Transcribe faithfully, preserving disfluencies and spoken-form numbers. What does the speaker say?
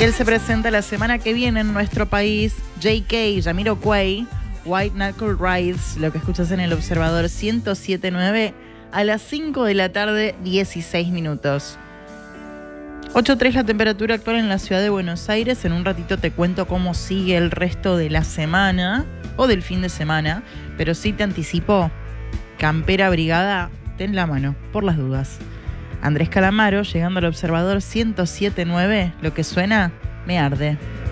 Él se presenta la semana que viene en nuestro país. J K, Jamiroquai, White Knuckle Rides, lo que escuchas en El Observador ciento siete punto nueve a las cinco de la tarde, dieciséis minutos. ocho coma tres la temperatura actual en la ciudad de Buenos Aires. En un ratito te cuento cómo sigue el resto de la semana o del fin de semana, pero sí te anticipo, campera abrigada, ten la mano, por las dudas. Andrés Calamaro, llegando al Observador ciento siete punto nueve, lo que suena me arde.